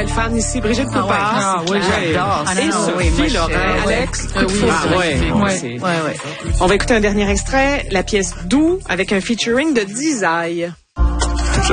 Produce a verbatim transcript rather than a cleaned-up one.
fan ici. Brigitte Ah Poupard. ouais. Ah, oui, j'adore. Et Ah, non, Sophie oui, moi, je- Laurent. euh, Alex, ouais. coup de Oui, foudre. oui, Ouais, oui, ouais, oui, c'est- ouais, ouais. On va écouter un dernier extrait, la pièce Doux avec un featuring de Dizaï.